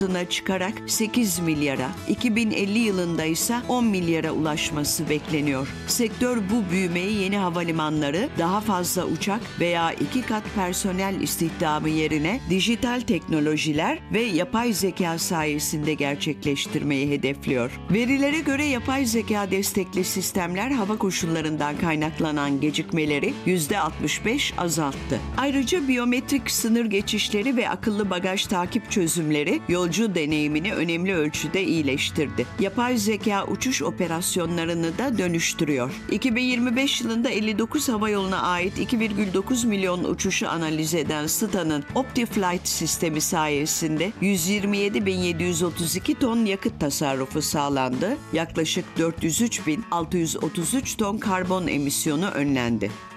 çıkarak 8 milyara, 2050 yılında ise 10 milyara ulaşması bekleniyor. Sektör bu büyümeyi yeni havalimanları, daha fazla uçak veya 2 kat personel istihdamı yerine dijital teknolojiler ve yapay zeka sayesinde gerçekleştirmeyi hedefliyor. Verilere göre yapay zeka destekli sistemler hava koşullarından kaynaklanan gecikmeleri %65 azalttı. Ayrıca biyometrik sınır geçişleri ve akıllı bagaj takip çözümleri yolcu deneyimini önemli ölçüde iyileştirdi. Yapay zeka uçuş operasyonlarını da dönüştürüyor. 2025 yılında 59 havayoluna ait 2,9 milyon uçuşu analiz eden STA'nın OptiFlight sistemi sayesinde 127.732 ton yakıt tasarrufu sağlandı. Yaklaşık 403.633 ton karbon emisyonu önlendi.